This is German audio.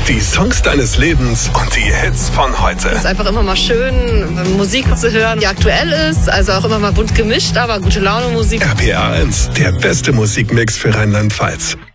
Die Songs deines Lebens und die Hits von heute. Es ist einfach immer mal schön, Musik zu hören, die aktuell ist. Also auch immer mal bunt gemischt, aber gute Laune Musik. RPA 1, der beste Musikmix für Rheinland-Pfalz.